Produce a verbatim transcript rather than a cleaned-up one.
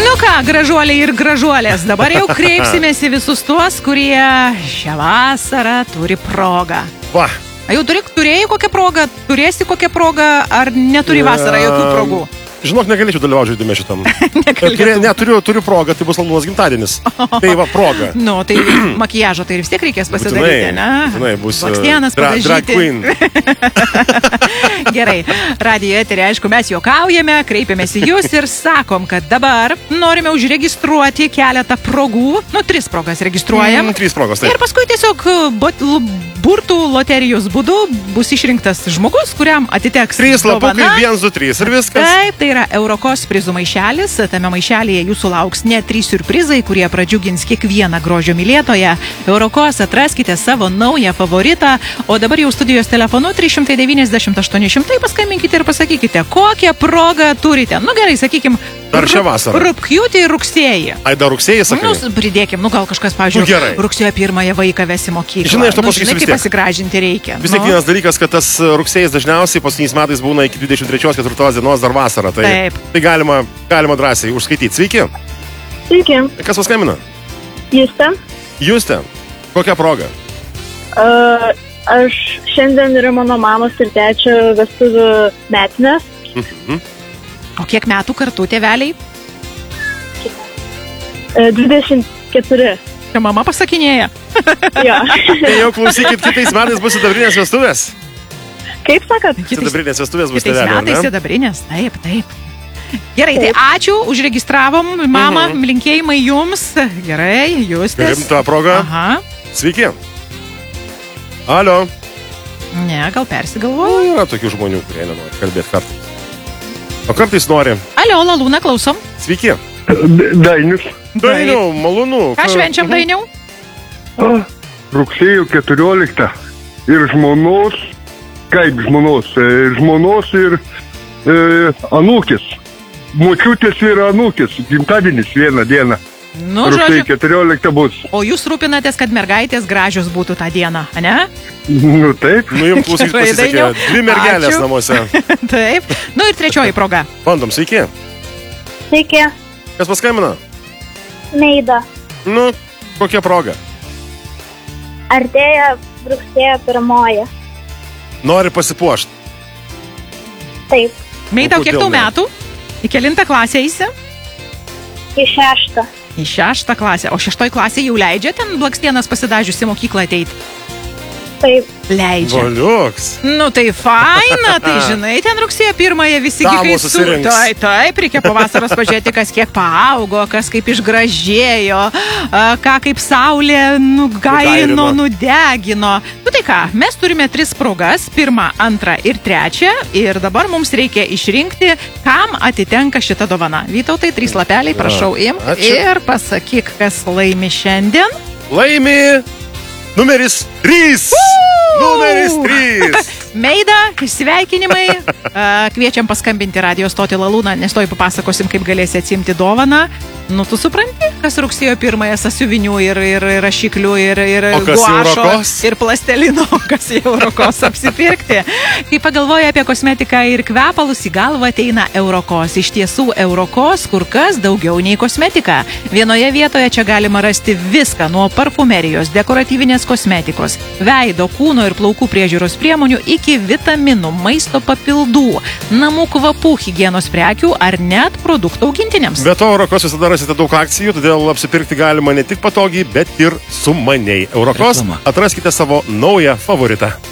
Nu ką, gražuoliai ir gražuolės, dabar jau kreipsimės į visus tuos, kurie šią vasarą turi progą. Va. A jau turi, turėjai kokią progą, turėsi kokią progą, ar neturi vasarą jokių progų? Žinok, negalėčiau dalyvauti žaidime šitam. Ne, turiu, turiu progą, tai bus Lalunos gimtadienis. Tai va, proga. Nu, tai makijažo tai vis tiek reikės pasidaryti, ne? Žinai, bus Blakstienas dra, padažyti. drag queen. Gerai, radijo eterį, aišku, mes juokaujame, kreipiamės į jūs ir sakom, kad dabar norime užregistruoti keletą progų. Nu, tris progas registruojam. Mm, trys progos, taip. Ir paskui tiesiog bot, burtų loterijos būdu bus išrinktas žmogus, kuriam atiteks Trys lapukai, dovana. vienas, du, trys ir viskas. Taip, tai yra Eurokos prizų maišelis. Tame maišelėje jūsų lauks net trys siurprizai, kurie pradžiugins kiekvieną grožio mylėtoją. Eurokos atraskite savo naują favoritą. O dabar jau studijos telefonu trys devyniasdešimt aštuoni šimtai paskambinkite ir pasakykite, kokią progą turite. Nu gerai, sakykim, Dar šią vasarą. Rugpjūtį ir rugsėjį. Ai, dar rugsėjį, sakai? Nu, pridėkim, nu gal kažkas, pavyzdžiui, Nu, gerai. rugsėjo pirmąją vaiką vesi mokyklą. Žinai, aš to nu, pasakysiu žinai, vis kaip tiek. pasigražinti reikia. Vis tiek Nu. vienas dalykas, kad tas rugsėjas dažniausiai paskutiniais metais būna iki dvidešimt trečios ketvirtos dienos dar vasarą. Tai, Taip. tai galima, galima drąsiai užskaityti. Sveiki. Sveiki, Kas paskambina? Justė. Justė. Kokia proga? Uh, aš šiandien yra mano mamos ir tėčio vestuvių metinės. Mhm. O kiek metų kartu tėveliai? Uh, dvidešimt keturi. Čia mama pasakinėja. Jo. Tai jau klausykit, kitais metais bus sidabrinės vestuvės. Kaip sakat? Sidabrinės vestuvės bus Kitais tėvelio, metais ne? sidabrinės, taip, taip. Gerai, tai ačiū, užregistravom, mama, Mhm. linkėjimai jums. Gerai, Justės. Rimta proga. Aha, Sveiki. Alio. ne, gal persigalvoju. Nu, yra tokių žmonių, kurie nenori kalbėti kartais. O kartais nori. Alio, Lalūna, klausom. Sveiki. Dainius. Dainiau, malonu. Ką švenčiam, Dainiau? A, rugsėjo keturioliktą. Ir žmonos, kaip žmonos, e, žmonos ir e, anūkis. Močiutės ir anūkis. Gimtadienis vieną dieną. Nu, Rugsėjo žodžiu, keturioliktą bus. o jūs rūpinatės, kad mergaitės gražios būtų tą dieną, ne? Nu taip. Nu, jums klausytis Gerai, pasisekė. Dainiau. Dvi mergelės Ačiū. namuose. Taip. Nu ir trečioji proga. Bandom, sveiki. Sveiki, Kas paskambina? Meida. Nu, kokia proga? Artėja rugsėjo pirmoji. Nori pasipuošti. Taip, Meitau, O kiek kodėl tau ne? metų? Į kelintą klasę eisi? į šeštą. Į šeštą klasę. O šeštoj klasė jau leidžia ten blakstienas pasidažiusi mokyklą ateiti? Taip, Leidžia. Valiuks. Nu tai faina, tai žinai, ten rugsėjo pirmąją visi Damos gi kai su... susirinks. Taip, taip, reikia po vasaros pažiūrėti, kas kiek paaugo, kas kaip išgražėjo, a, ką kaip saulė nugaino, Nugairino. nudegino. Nu tai ką, mes turime tris progas, pirmą, antrą ir trečią, ir dabar mums reikia išrinkti, kam atitenka šita dovana. Vytautai, trys lapeliai, prašau, imk ačiū. ir pasakyk, kas laimi šiandien. Laimi numeris trys. Numeris trys. Meida, sveikinimai. A, Kviečiam paskambinti radio stotį Lalūną, nes toj papasakosim, kaip galėsi atsimti dovaną. Nu, tu supranti, kas rugsėjo pirmąją sąsiuvinių ir, ir rašiklių ir, ir O kas jau guašo rokos? ir plastelino, o kas jau Eurokos apsipirkti. Kai pagalvoja apie kosmetiką ir kvepalus, į galvą ateina Eurokos. Iš tiesų, Eurokos kur kas daugiau nei kosmetika. Vienoje vietoje čia galima rasti viską nuo parfumerijos, dekoratyvinės kosmetikos, veido, kūno ir plaukų priežiūros priemonių iki vitaminų, maisto papildų, namų kvapų, higienos prekių ar net produktų augintiniams. Be to, Eurokos visada rasite daug akcijų, todėl apsipirkti galima ne tik patogiai, bet ir sumaniai. Eurokos, atraskite savo naują favoritą.